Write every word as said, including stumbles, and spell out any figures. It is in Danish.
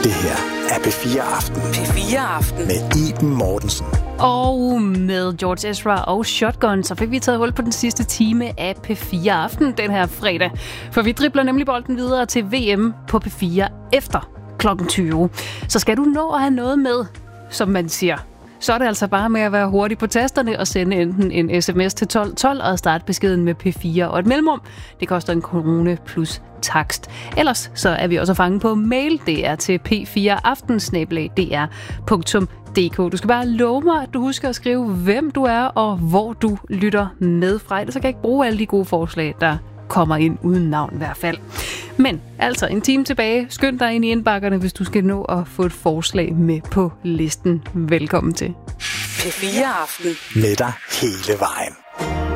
Det her er P fire Aften. P fire Aften. Med Iben Mortensen. Og med George Ezra og Shotgun, så fik vi taget hul på den sidste time af P fire Aften den her fredag. For vi dribler nemlig bolden videre til V M på P fire efter klokken tyve. Så skal du nå at have noget med, som man siger, så er det altså bare med at være hurtig på tasterne og sende enten en sms til tolv tolv og starte beskeden med P fire og et mellemrum. Det koster en krone plus takst. Ellers så er vi også fanget på mail. Det er til p fire aften snabel-a d r punktum d k. Du skal bare love mig, at du husker at skrive, hvem du er og hvor du lytter med fra. Ellers så kan jeg ikke bruge alle de gode forslag, der kommer ind uden navn i hvert fald. Men altså en time tilbage. Skynd dig ind i indbakkerne, hvis du skal nå at få et forslag med på listen. Velkommen til P fire Aften. Med dig hele vejen.